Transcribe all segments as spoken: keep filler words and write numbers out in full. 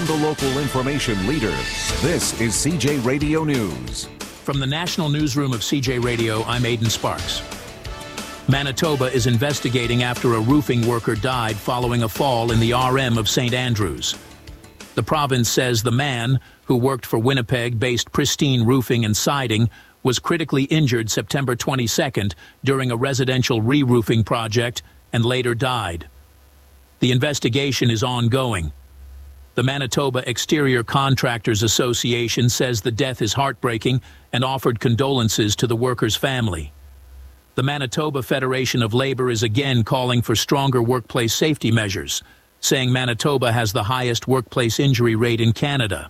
From the local information leader, this is C J Radio News. From the National Newsroom of C J Radio, I'm Aidan Sparks. Manitoba is investigating after a roofing worker died following a fall in the R M of Saint Andrews. The province says the man, who worked for Winnipeg-based Pristine Roofing and Siding, was critically injured September twenty-second during a residential re-roofing project and later died. The investigation is ongoing. The Manitoba Exterior Contractors Association says the death is heartbreaking and offered condolences to the worker's family. The Manitoba Federation of Labor is again calling for stronger workplace safety measures, saying Manitoba has the highest workplace injury rate in Canada.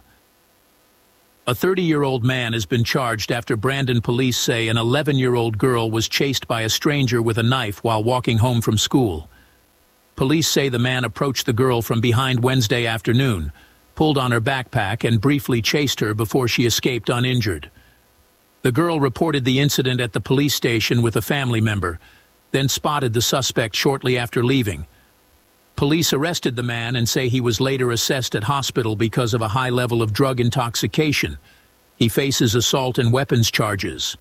A thirty-year-old man has been charged after Brandon police say an eleven-year-old girl was chased by a stranger with a knife while walking home from school. Police say the man approached the girl from behind Wednesday afternoon, pulled on her backpack, and briefly chased her before she escaped uninjured. The girl reported the incident at the police station with a family member, then spotted the suspect shortly after leaving. Police arrested the man and say he was later assessed at hospital because of a high level of drug intoxication. He faces assault and weapons charges.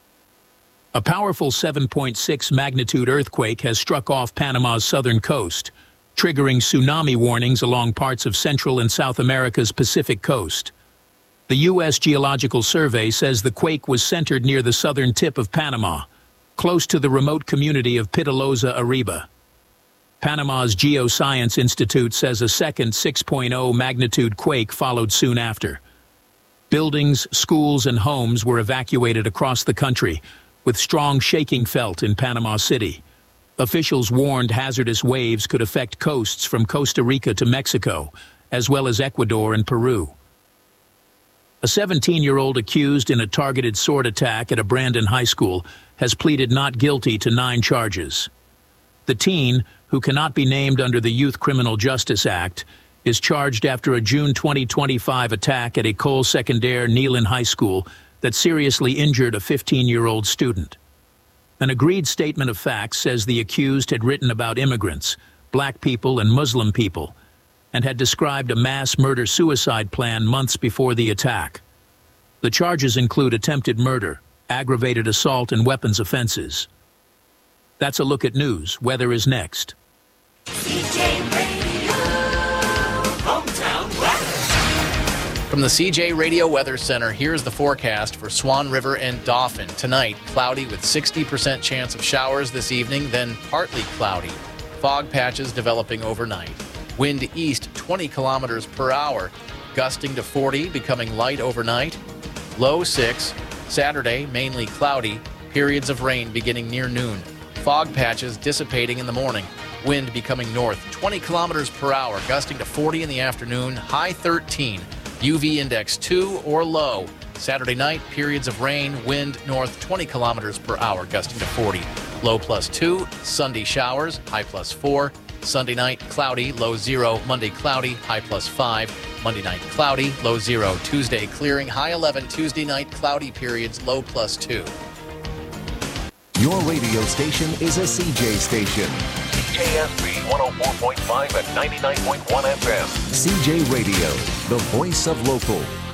A powerful seven point six magnitude earthquake has struck off Panama's southern coast, triggering tsunami warnings along parts of Central and South America's Pacific coast. The U S Geological Survey says the quake was centered near the southern tip of Panama, close to the remote community of Pitalosa Arriba. Panama's Geoscience Institute says a second six point oh magnitude quake followed soon after. Buildings, schools, and homes were evacuated across the country, with strong shaking felt in Panama City. Officials warned hazardous waves could affect coasts from Costa Rica to Mexico, as well as Ecuador and Peru. A seventeen-year-old accused in a targeted sword attack at a Brandon high school has pleaded not guilty to nine charges. The teen, who cannot be named under the Youth Criminal Justice Act, is charged after a June twenty twenty-five attack at École Secondaire Neyland High School that seriously injured a fifteen-year-old student. An agreed statement of facts says the accused had written about immigrants, black people, and Muslim people, and had described a mass murder-suicide plan months before the attack. The charges include attempted murder, aggravated assault, and weapons offenses. That's a look at news. Weather is next. C J Radio, hometown weather. From the C J Radio Weather Center, here's the forecast for Swan River and Dauphin. Tonight, cloudy with sixty percent chance of showers this evening, then partly cloudy. Fog patches developing overnight. Wind east twenty kilometers per hour, gusting to forty, becoming light overnight. Low six. Saturday, mainly cloudy, periods of rain beginning near noon. Fog patches dissipating in the morning. Wind becoming north twenty kilometers per hour, gusting to forty in the afternoon, high thirteen. U V index two or low. Saturday night, periods of rain, wind north twenty kilometers per hour, gusting to forty. Low plus two. Sunday showers, high plus four. Sunday night, cloudy, low zero. Monday, cloudy, high plus five. Monday night, cloudy, low zero. Tuesday, clearing, high eleven. Tuesday night, cloudy periods, low plus two. Your radio station is a C J station. K S B one oh four point five and ninety-nine point one F M. C J Radio, the voice of local.